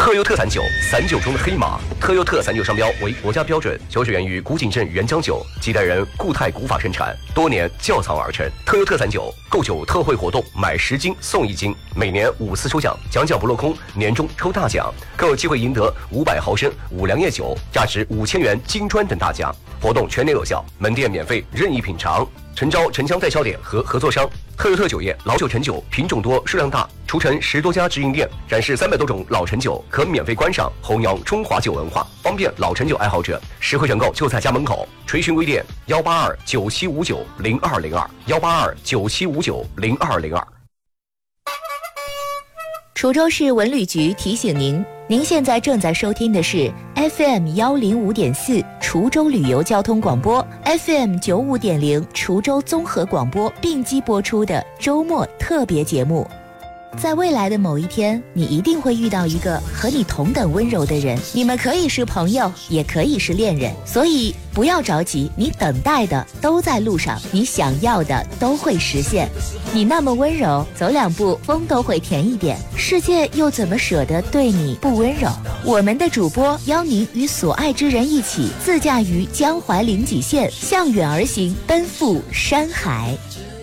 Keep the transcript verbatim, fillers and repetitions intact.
特优特散酒，散酒中的黑马。特优特散酒商标为国家标准，酒水源于古井镇原浆酒，几代人固态古法生产，多年窖藏而成。特优特散酒购酒特惠活动，买十斤送一斤，每年五次抽奖，奖奖不落空，年终抽大奖，更有机会赢得五百毫升五粮液酒，价值五千元金砖等大奖。活动全年有效，门店免费任意品尝。诚招城乡代销点和合作商。特优特酒业老酒陈酒品种多数量大，除城十多家直营店，展示三百多种老陈酒，可免费观赏，弘扬中华酒文化，方便老陈酒爱好者。实惠选购就在家门口。垂询微店幺八二九七五九零二零二幺八二九七五九零二零二。 滁州市文旅局提醒您，您现在正在收听的是 F M 幺零五点四滁州旅游交通广播 ，F M 九五点零滁州综合广播并机播出的周末特别节目。在未来的某一天，你一定会遇到一个和你同等温柔的人，你们可以是朋友，也可以是恋人，所以不要着急，你等待的都在路上，你想要的都会实现。你那么温柔，走两步风都会甜一点，世界又怎么舍得对你不温柔？我们的主播邀您与所爱之人一起自驾于江淮临济县，向远而行，奔赴山海。